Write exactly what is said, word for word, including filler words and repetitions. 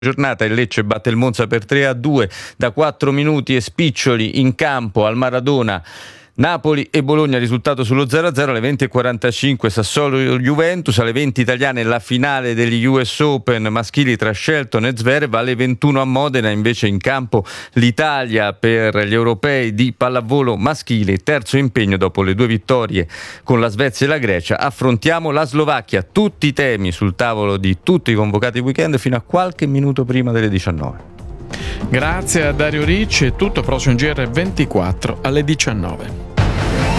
giornata il Lecce batte il Monza per tre a due, da quattro minuti e spiccioli in campo al Maradona. Napoli e Bologna, risultato sullo zero a zero. Alle venti e quarantacinque Sassuolo-Juventus, alle venti italiane la finale degli U S Open maschili tra Shelton e Zverev. Alle ventuno a Modena invece in campo l'Italia per gli europei di pallavolo maschile, terzo impegno dopo le due vittorie con la Svezia e la Grecia. Affrontiamo la Slovacchia. Tutti i temi sul tavolo di tutti i convocati weekend fino a qualche minuto prima delle diciannove. Grazie a Dario Ricci, è tutto, prossimo G R ventiquattro alle diciannove.